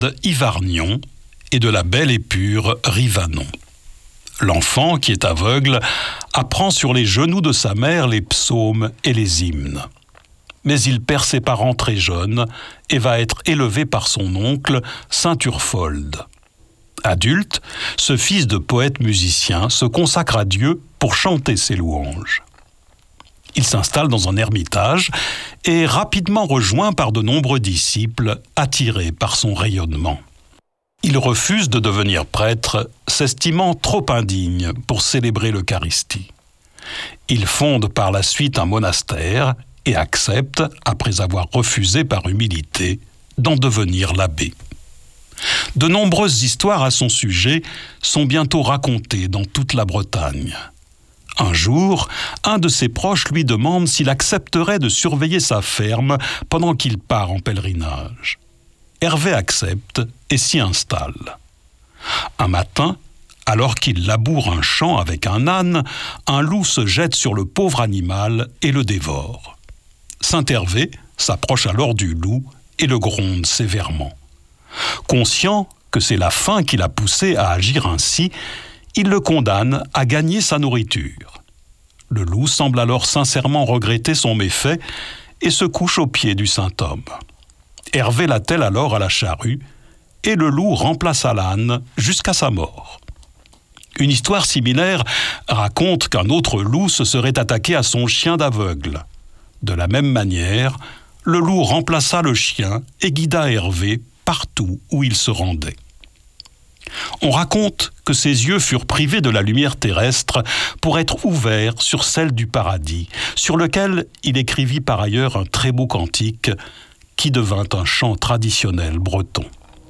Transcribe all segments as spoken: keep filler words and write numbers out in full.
Hyvarnion et de la belle et pure Rivanon. L'enfant, qui est aveugle, apprend sur les genoux de sa mère les psaumes et les hymnes. Mais il perd ses parents très jeunes et va être élevé par son oncle, saint Urfold. Adulte, ce fils de poète musicien se consacre à Dieu pour chanter ses louanges. Il s'installe dans un ermitage et est rapidement rejoint par de nombreux disciples attirés par son rayonnement. Il refuse de devenir prêtre, s'estimant trop indigne pour célébrer l'Eucharistie. Il fonde par la suite un monastère et accepte, après avoir refusé par humilité, d'en devenir l'abbé. De nombreuses histoires à son sujet sont bientôt racontées dans toute la Bretagne. Un jour, un de ses proches lui demande s'il accepterait de surveiller sa ferme pendant qu'il part en pèlerinage. Hervé accepte et s'y installe. Un matin, alors qu'il laboure un champ avec un âne, un loup se jette sur le pauvre animal et le dévore. Saint Hervé s'approche alors du loup et le gronde sévèrement. Conscient que c'est la faim qui l'a poussé à agir ainsi, il le condamne à gagner sa nourriture. Le loup semble alors sincèrement regretter son méfait et se couche aux pieds du saint homme. Hervé l'attelle alors à la charrue et le loup remplaça l'âne jusqu'à sa mort. Une histoire similaire raconte qu'un autre loup se serait attaqué à son chien d'aveugle. De la même manière, le loup remplaça le chien et guida Hervé partout où il se rendait. On raconte que ses yeux furent privés de la lumière terrestre pour être ouverts sur celle du paradis, sur lequel il écrivit par ailleurs un très beau cantique qui devint un chant traditionnel breton.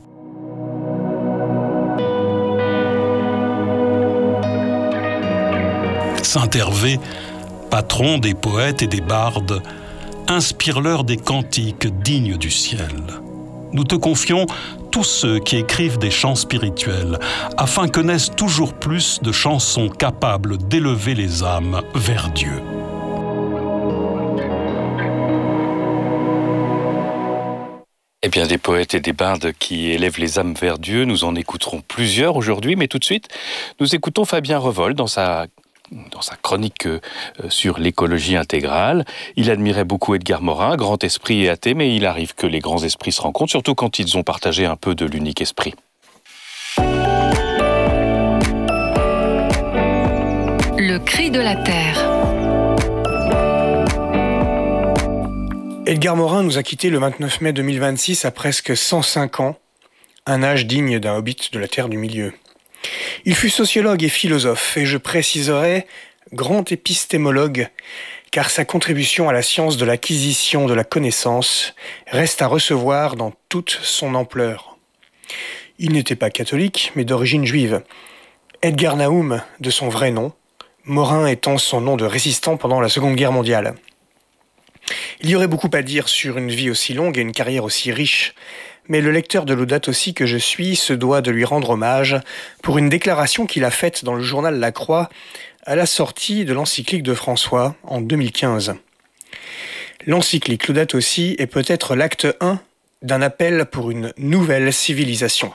Saint Hervé, patron des poètes et des bardes, inspire-leur des cantiques dignes du ciel. Nous te confions tous ceux qui écrivent des chants spirituels, afin que naissent toujours plus de chansons capables d'élever les âmes vers Dieu. Eh bien, des poètes et des bardes qui élèvent les âmes vers Dieu, nous en écouterons plusieurs aujourd'hui, mais tout de suite, nous écoutons Fabien Revol dans sa dans sa chronique euh, sur l'écologie intégrale. Il admirait beaucoup Edgar Morin, grand esprit et athée, mais il arrive que les grands esprits se rencontrent, surtout quand ils ont partagé un peu de l'unique esprit. Le cri de la terre. Edgar Morin nous a quittés le vingt-neuf mai deux mille vingt-six à presque cent cinq ans, un âge digne d'un hobbit de la Terre du Milieu. Il fut sociologue et philosophe, et je préciserai grand épistémologue, car sa contribution à la science de l'acquisition de la connaissance reste à recevoir dans toute son ampleur. Il n'était pas catholique, mais d'origine juive. Edgar Naum, de son vrai nom, Morin étant son nom de résistant pendant la Seconde Guerre mondiale. Il y aurait beaucoup à dire sur une vie aussi longue et une carrière aussi riche, mais le lecteur de Laudato Si que je suis se doit de lui rendre hommage pour une déclaration qu'il a faite dans le journal La Croix à la sortie de l'encyclique de François en deux mille quinze. L'encyclique Laudato Si est peut-être l'acte un d'un appel pour une nouvelle civilisation.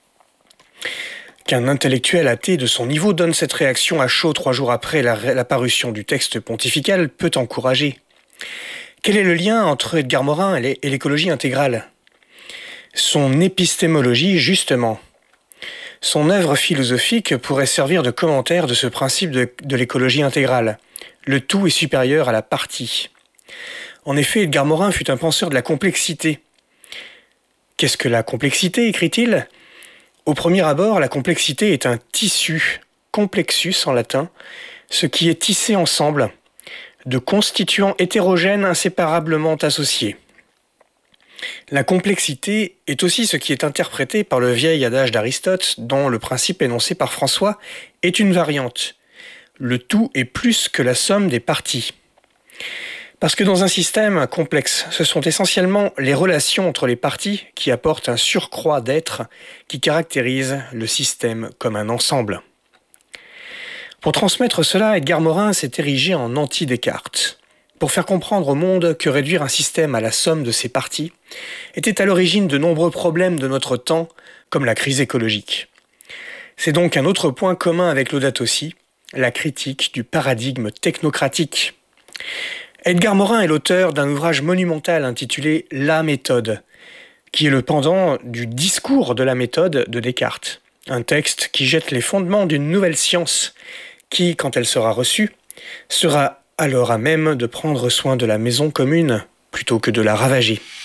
Qu'un intellectuel athée de son niveau donne cette réaction à chaud trois jours après la, la parution du texte pontifical peut encourager. Quel est le lien entre Edgar Morin et l'écologie intégrale ? Son épistémologie, justement. Son œuvre philosophique pourrait servir de commentaire de ce principe de, de l'écologie intégrale. Le tout est supérieur à la partie. En effet, Edgar Morin fut un penseur de la complexité. Qu'est-ce que la complexité, écrit-il ? Au premier abord, la complexité est un tissu, complexus en latin, ce qui est tissé ensemble, de constituants hétérogènes inséparablement associés. La complexité est aussi ce qui est interprété par le vieil adage d'Aristote, dont le principe énoncé par François est une variante. Le tout est plus que la somme des parties. Parce que dans un système complexe, ce sont essentiellement les relations entre les parties qui apportent un surcroît d'être qui caractérise le système comme un ensemble. Pour transmettre cela, Edgar Morin s'est érigé en anti-Descartes. pour faire comprendre au monde que réduire un système à la somme de ses parties était à l'origine de nombreux problèmes de notre temps, comme la crise écologique. C'est donc un autre point commun avec Laudato Si, la critique du paradigme technocratique. Edgar Morin est l'auteur d'un ouvrage monumental intitulé « La méthode », qui est le pendant du discours de la méthode de Descartes. Un texte qui jette les fondements d'une nouvelle science qui, quand elle sera reçue, sera alors à même de prendre soin de la maison commune plutôt que de la ravager.